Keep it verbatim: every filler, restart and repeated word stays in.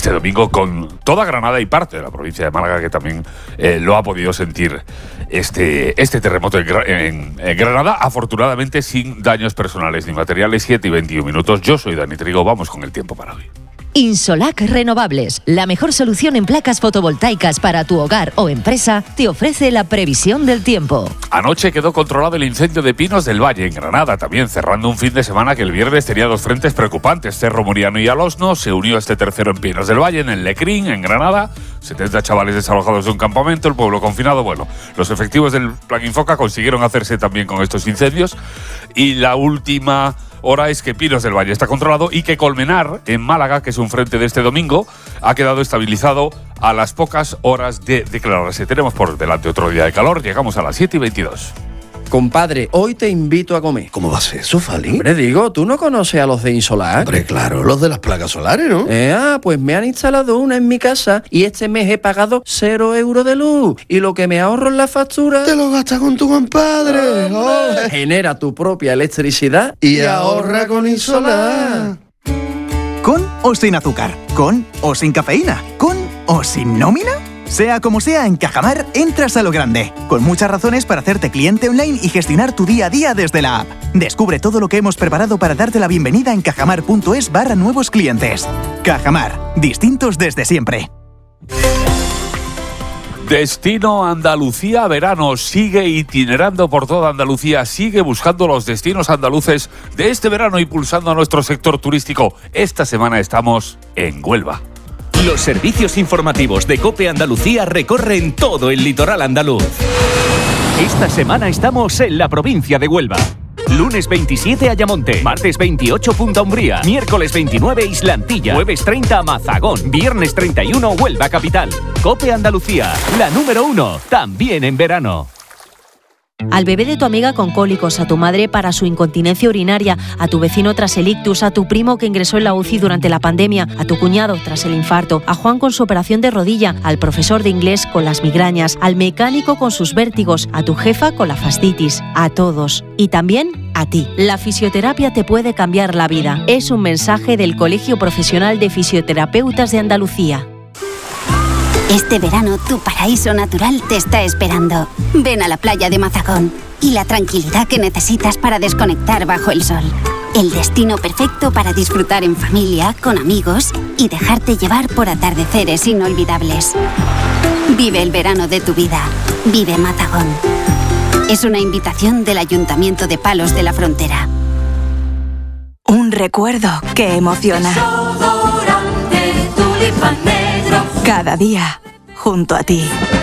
este domingo con toda Granada y parte de la provincia de Málaga, que también eh, lo ha podido sentir este, este terremoto en, en, en Granada, afortunadamente sin daños personales ni materiales. Siete y veintiún minutos. Yo soy Dani Trigo, vamos con el tiempo para hoy. Insolac Renovables, la mejor solución en placas fotovoltaicas para tu hogar o empresa, te ofrece la previsión del tiempo. Anoche quedó controlado el incendio de Pinos del Valle, en Granada, también cerrando un fin de semana que el viernes tenía dos frentes preocupantes. Cerro Muriano y Alosno, se unió este tercero en Pinos del Valle, en el Lecrín, en Granada. setenta chavales desalojados de un campamento, el pueblo confinado. Bueno, los efectivos del Plan Infoca consiguieron hacerse también con estos incendios. Y la última hora es que Pinos del Valle está controlado y que Colmenar, en Málaga, que es un frente de este domingo, ha quedado estabilizado a las pocas horas de declararse. Tenemos por delante otro día de calor, llegamos a las siete y veintidós. Compadre, hoy te invito a comer. ¿Cómo va a ser eso, Fali? Hombre, digo, ¿tú no conoces a los de Insolac? Hombre, claro, los de las placas solares, ¿no? Eh, ah, pues me han instalado una en mi casa y este mes he pagado cero euros de luz. Y lo que me ahorro en la factura... Te lo gastas con tu compadre. Oh, genera tu propia electricidad y, y ahorra con Insolac. ¿Con o sin azúcar? ¿Con o sin cafeína? ¿Con o sin nómina? Sea como sea, en Cajamar entras a lo grande, con muchas razones para hacerte cliente online y gestionar tu día a día desde la app. Descubre todo lo que hemos preparado para darte la bienvenida en cajamar.es barra nuevos clientes. Cajamar, distintos desde siempre. Destino Andalucía verano, sigue itinerando por toda Andalucía, sigue buscando los destinos andaluces de este verano y pulsando a nuestro sector turístico. Esta semana estamos en Huelva. Los servicios informativos de COPE Andalucía recorren todo el litoral andaluz. Esta semana estamos en la provincia de Huelva. Lunes veintisiete Ayamonte, martes veintiocho Punta Umbría, miércoles veintinueve Islantilla, jueves treinta Mazagón, viernes treinta y uno Huelva Capital. COPE Andalucía, la número uno, también en verano. Al bebé de tu amiga con cólicos, a tu madre para su incontinencia urinaria, a tu vecino tras el ictus, a tu primo que ingresó en la U C I durante la pandemia, a tu cuñado tras el infarto, a Juan con su operación de rodilla, al profesor de inglés con las migrañas, al mecánico con sus vértigos, a tu jefa con la fascitis, a todos. Y también a ti. La fisioterapia te puede cambiar la vida. Es un mensaje del Colegio Profesional de Fisioterapeutas de Andalucía. Este verano tu paraíso natural te está esperando. Ven a la playa de Mazagón y la tranquilidad que necesitas para desconectar bajo el sol. El destino perfecto para disfrutar en familia, con amigos y dejarte llevar por atardeceres inolvidables. Vive el verano de tu vida. Vive Mazagón. Es una invitación del Ayuntamiento de Palos de la Frontera. Un recuerdo que emociona. Cada día, junto a ti.